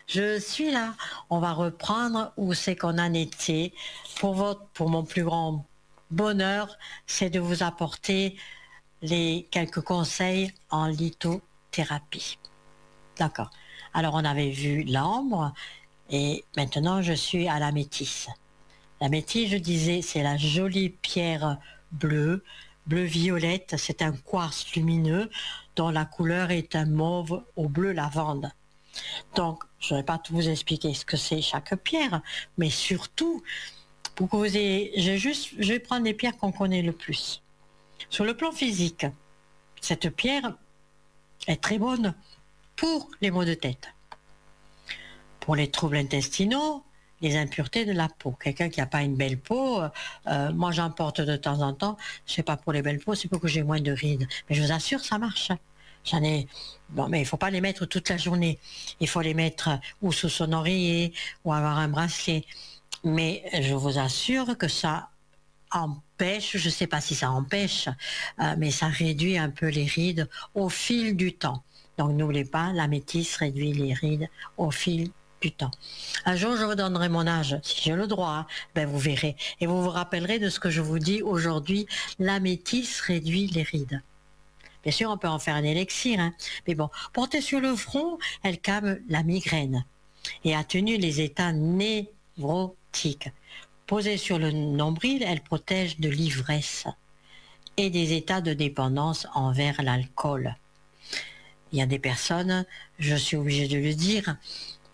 Je suis là. On va reprendre où c'est qu'on en était. Pour mon plus grand bonheur, c'est de vous apporter les quelques conseils en lithothérapie. D'accord. Alors, on avait vu l'ambre et maintenant, je suis à la métisse. La métisse, je disais, c'est la jolie pierre bleue, bleu-violette. C'est un quartz lumineux dont la couleur est un mauve au bleu lavande. Donc, je ne vais pas tout vous expliquer ce que c'est chaque pierre, mais surtout, pour que vous ayez, je vais prendre les pierres qu'on connaît le plus. Sur le plan physique, cette pierre est très bonne pour les maux de tête, pour les troubles intestinaux, les impuretés de la peau. Quelqu'un qui n'a pas une belle peau, moi j'en porte de temps en temps, c'est pas pour les belles peaux, c'est pour que j'ai moins de rides. Mais je vous assure, ça marche. J'en ai. Bon, mais il faut pas les mettre toute la journée. Il faut les mettre ou sous son oreiller ou avoir un bracelet. Mais je vous assure que ça empêche, je ne sais pas si ça empêche, mais ça réduit un peu les rides au fil du temps. Donc n'oubliez pas, la métisse réduit les rides au fil du temps. Un jour, je vous donnerai mon âge, si j'ai le droit, hein, ben vous verrez. Et vous vous rappellerez de ce que je vous dis aujourd'hui, la métisse réduit les rides. Bien sûr, on peut en faire un élixir, hein, mais bon, portée sur le front, elle calme la migraine et atténue les états névrotiques. Posée sur le nombril, elle protège de l'ivresse et des états de dépendance envers l'alcool. Il y a des personnes, je suis obligée de le dire,